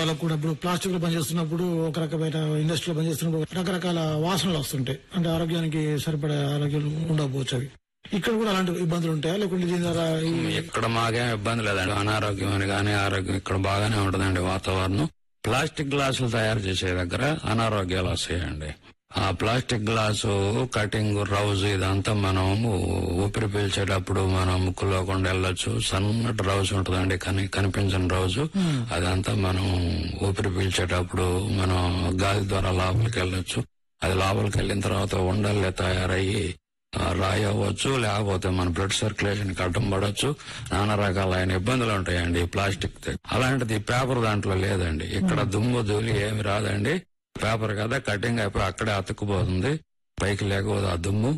వాళ్ళకు కూడా ఇప్పుడు ప్లాస్టిక్ లో పనిచేస్తున్నప్పుడు ఒక రకమైన ఇండస్ట్రీలో పనిచేస్తున్నప్పుడు రకరకాల వాసనలు వస్తుంటాయి. అంటే ఆరోగ్యానికి సరిపడే ఆరోగ్యం ఉండకపోవచ్చు అవి. ఇక్కడ కూడా అలాంటి ఇబ్బందులు ఉంటాయా, లేకుంటే దీని ద్వారా ఇక్కడ మాకేం ఇబ్బంది లేదండి. అనారోగ్యం అని కానీ ఆరోగ్యం ఇక్కడ బాగానే ఉంటదండి. వాతావరణం ప్లాస్టిక్ గ్లాసులు తయారు చేసే దగ్గర అనారోగ్యాలు వస్తాయండి. ఆ ప్లాస్టిక్ గ్లాసు కటింగ్ రౌజ్ ఇదంతా మనం ఊపిరి పీల్చేటప్పుడు మనం ముక్కులో కూడా వెళ్ళొచ్చు. సన్నటి రౌజ్ ఉంటుందండి, కానీ కనిపించని రౌజు. అదంతా మనం ఊపిరి పీల్చేటప్పుడు మనం గాలి ద్వారా లోపలికి వెళ్ళొచ్చు. అది లోపలికి వెళ్ళిన తర్వాత ఉండలే తయారయ్యి రాయి అవ్వచ్చు, లేకపోతే మన బ్లడ్ సర్క్యులేషన్ కి అడ్డం పడవచ్చు. నానా రకాలైన ఇబ్బందులు ఉంటాయండి ఈ ప్లాస్టిక్. అలాంటిది పేపర్ దాంట్లో లేదండి. ఇక్కడ దుమ్ము ధూళి ఏమి రాదండి. పేపర్ కదా, కటింగ్ అయిపోయి అక్కడే అతుక్కుపోతుంది. పైకి లేకపోతే ఆ దుమ్ము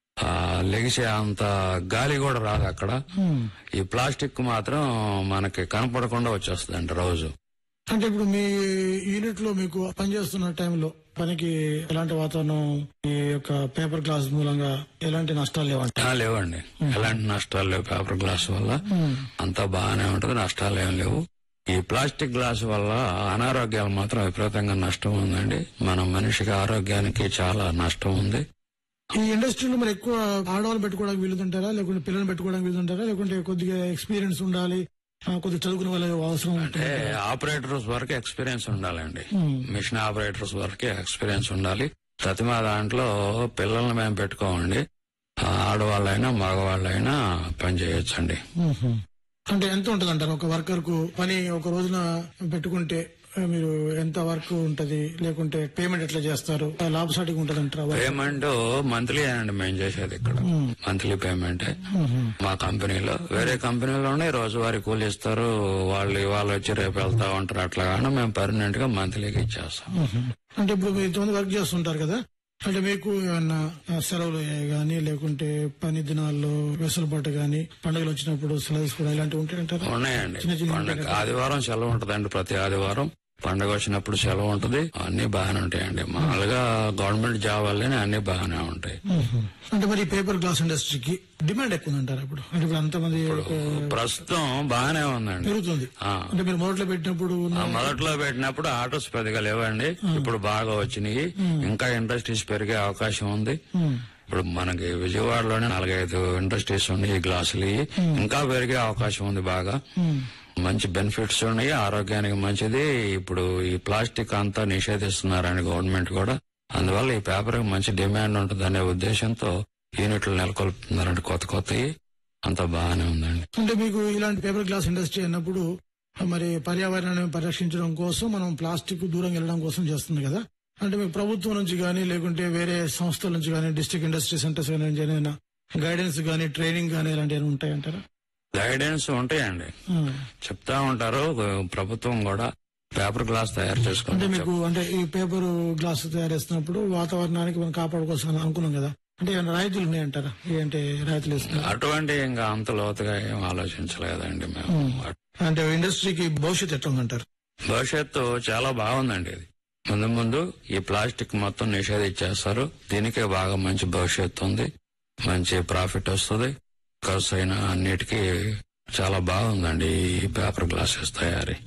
లెగిసే అంత గాలి కూడా రాదు అక్కడ. ఈ ప్లాస్టిక్ మాత్రం మనకి కనపడకుండా వచ్చేస్తుందండి రోజు. అంటే ఇప్పుడు మీ యూనిట్ లో మీకు పనిచేస్తున్న టైంలో పనికి ఎలాంటి వాతావరణం, ఈ యొక్క పేపర్ గ్లాస్ మూలంగా ఎలాంటి నష్టాలు లేవంటే? లేవండి, ఎలాంటి నష్టాలు లేవు. పేపర్ గ్లాస్ వల్ల అంతా బాగానే ఉంటది, నష్టాలు ఏం లేవు. ఈ ప్లాస్టిక్ గ్లాస్ వల్ల అనారోగ్యాలు మాత్రం విపరీతంగా నష్టం ఉందండి. మన మనిషికి ఆరోగ్యానికి చాలా నష్టం ఉంది. ఈ ఇండస్ట్రీలో మరి ఎక్కువ ఆడవాళ్ళు పెట్టుకోవడానికి వీలుంటారా, లేకుంటే పిల్లలు పెట్టుకోవడానికి వీలుంటారా, లేకుంటే కొద్దిగా ఎక్స్పీరియన్స్ ఉండాలి, కొద్దిగా చదువుకునే వాళ్ళ అవసరం అంటే ఆపరేటర్స్ వరకు ఎక్స్పీరియన్స్ ఉండాలండి. మిషన్ ఆపరేటర్స్ వరకే ఎక్స్పీరియన్స్ ఉండాలి. ప్రతిమా దాంట్లో పిల్లల్ని మేము పెట్టుకోమండి. ఆడవాళ్ళైనా మగవాళ్ళైనా పని చేయొచ్చండి. అంటే ఎంత ఉంటది అంటారు ఒక వర్కర్ కు పని? ఒక రోజున పెట్టుకుంటే మీరు ఎంత వర్క్ ఉంటది, లేకుంటే పేమెంట్ ఎట్లా చేస్తారు, లాభసాటిగా ఉంటది అంటారా? పేమెంట్ మంత్లీ అండి మేము చేసేది ఇక్కడ. మంత్లీ పేమెంట్ మా కంపెనీలో. వేరే కంపెనీలోనే రోజువారీ కూలి ఇస్తారు. వాళ్ళు ఇవాళ వచ్చి రేపు వెళ్తా ఉంటారు. అట్లాగానే మేము పర్మనెంట్ గా మంత్లీకి ఇచ్చేస్తాం. అంటే ఇప్పుడు మీరు ఇంతమంది వర్క్ చేస్తుంటారు కదా, అంటే మీకు ఏమన్నా సెలవులు గానీ, లేకుంటే పని దినాల్లో వెసులుబాటు గానీ, పండుగలు వచ్చినప్పుడు సెలవు కూడా ఇలాంటివి ఉంటాయంటారు? ఉన్నాయండి. ఆదివారం సెలవు ఉంటదండి. ప్రతి ఆదివారం పండుగ వచ్చినప్పుడు సెలవు ఉంటది. అన్ని బాగానే ఉంటాయండి. మామూలుగా గవర్నమెంట్ జాబ్ వల్లనే అన్ని బాగానే ఉంటాయి. అంటే మరి పేపర్ గ్లాస్ ఇండస్ట్రీకి డిమాండ్ ఎక్కువ ఉందంటారు ఇప్పుడు? అంటే ఇప్పుడు అంతమంది ప్రస్తుతం బాగానే ఉందండి, పెరుగుతుంది. అంటే మీరు మొదట్లో పెట్టినప్పుడు ఆటోస్ పెద్దగా లేవండి. ఇప్పుడు బాగా వచ్చినాయి. ఇంకా ఇండస్ట్రీస్ పెరిగే అవకాశం ఉంది. ఇప్పుడు మనకి విజయవాడలోనే 4-5 ఇండస్ట్రీస్ ఉన్నాయి ఈ గ్లాసులు. ఇంకా పెరిగే అవకాశం ఉంది. బాగా మంచి బెనిఫిట్స్ ఉన్నాయి, ఆరోగ్యానికి మంచిది. ఇప్పుడు ఈ ప్లాస్టిక్ అంతా నిషేధిస్తున్నారని గవర్నమెంట్ కూడా. అందువల్ల ఈ పేపర్ మంచి డిమాండ్ ఉంటుంది అనే ఉద్దేశంతో యూనిట్లు నెలకొల్పుతున్నారండి కొత్తవి. అంతా బాగానే ఉందండి. అంటే మీకు ఇలాంటి పేపర్ గ్లాస్ ఇండస్ట్రీ అన్నప్పుడు మరి పర్యావరణాన్ని పరిరక్షించడం కోసం మనం ప్లాస్టిక్ దూరం వెళ్ళడం కోసం చేస్తుంది కదా. అంటే మీకు ప్రభుత్వం నుంచి గానీ, లేకుంటే వేరే సంస్థల నుంచి గానీ, డిస్ట్రిక్ట్ ఇండస్ట్రీ సెంటర్స్ గానీ గైడెన్స్ గానీ, ట్రైనింగ్ గానీ ఇలాంటివి ఉంటాయంటారా? గైడెన్స్ ఉంటాయండి, చెప్తా ఉంటారు. ప్రభుత్వం కూడా పేపర్ గ్లాస్ తయారు చేసుకుంటే అంటే మీకు అంటే ఈ పేపర్ గ్లాస్ తయారు చేస్తున్నప్పుడు వాతావరణానికి మనం కాపాడుకోవాల్సిన అనుకున్నాం కదా, అంటే ఏమైనా రాయితీలు ఉన్నాయంటారా? ఏంటి రాయితీలు ఇస్తున్నారు? అటువంటి ఇంకా అంత లోతుగా ఏం ఆలోచించలేదండి మేము. అంటే ఇండస్ట్రీకి భవిష్యత్తు ఎట్లా ఉందంటారు? భవిష్యత్తు చాలా బాగుందండి. ఇది ముందు ముందు ఈ ప్లాస్టిక్ మొత్తం నిషేధించేస్తారు. దీనికే బాగా మంచి భవిష్యత్తు ఉంది, మంచి ప్రాఫిట్ వస్తుంది. ఖర్చు అయినా అన్నిటికీ చాలా బాగుందండి ఈ పేపర్ గ్లాసెస్ తయారీ.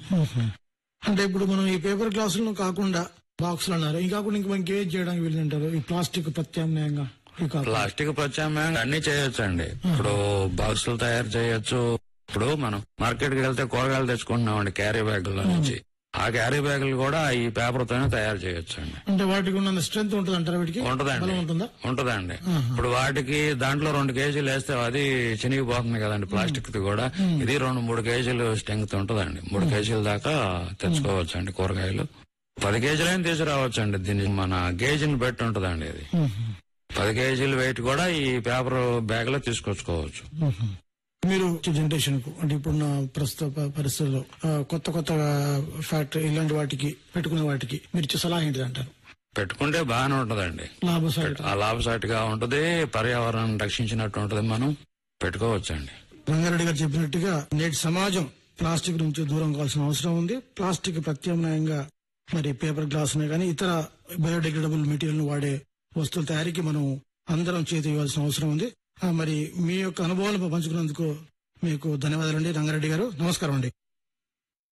అంటే ఇప్పుడు మనం ఈ పేపర్ గ్లాసులను కాకుండా బాక్సులు అన్నారు, ఇంకా కాకుండా ఇంక మనకి ఏది చేయడానికి వీలుంటారు ఈ ప్లాస్టిక్ ప్రత్యామ్నాయంగా? ప్లాస్టిక్ ప్రత్యామ్నాయంగా అన్ని చేయొచ్చండి. ఇప్పుడు బాక్సులు తయారు చేయొచ్చు. ఇప్పుడు మనం మార్కెట్ కి వెళ్తే కూరగాయలు తెచ్చుకుంటున్నామండి క్యారీ బ్యాగుల నుంచి. ఆ క్యారీ బ్యాగులు కూడా ఈ పేపర్ తోనే తయారు చేయొచ్చు అండి. అంటే వాటికి ఉన్న స్ట్రెంత్ ఉంటుంది అంటారా? వీటికి ఉంటదండి. ఇప్పుడు వాటికి దాంట్లో 2 కేజీలు వేస్తే అది చినిగిపోతుంది కదండి ప్లాస్టిక్ ది కూడా. ఇది 2-3 కేజీలు స్ట్రెంగ్త్ ఉంటదండి. 3 కేజీల దాకా తెచ్చుకోవచ్చు అండి కూరగాయలు. 10 కేజీలైనా తీసుకురావచ్చు అండి. దీన్ని మన గేజ్ని బట్టి ఉంటదండి. ఇది 10 కేజీల వెయిట్ కూడా ఈ పేపర్ బ్యాగ్ లో తీసుకొచ్చుకోవచ్చు. మీరు జనరేషన్ కు అంటే ఇప్పుడున్న ప్రస్తుత పరిస్థితుల్లో కొత్త ఫ్యాక్టరీ ఇలాంటి వాటికి పెట్టుకునే వాటికి మీరు సలహా ఏంటి అంటారు? పెట్టుకుంటే బాగానే ఉంటదండి, లాభసాటిగా ఉంటది, పర్యావరణం రక్షించినట్టు ఉంటది. మనం పెట్టుకోవచ్చండి. రంగారెడ్డి గారు చెప్పినట్టుగా నేటి సమాజం ప్లాస్టిక్ నుంచి దూరం కావాల్సిన అవసరం ఉంది. ప్లాస్టిక్ ప్రత్యామ్నాయంగా మరి పేపర్ గ్లాస్ కానీ ఇతర బయోడిగ్రేడబుల్ మెటీరియల్ వాడే వస్తువుల తయారీకి మనం అందరం చేతి ఇవ్వాల్సిన అవసరం ఉంది. మరి మీ యొక్క అనుభవాలు పంచుకున్నందుకు మీకు ధన్యవాదాలండి రంగారెడ్డి గారు. నమస్కారం అండి.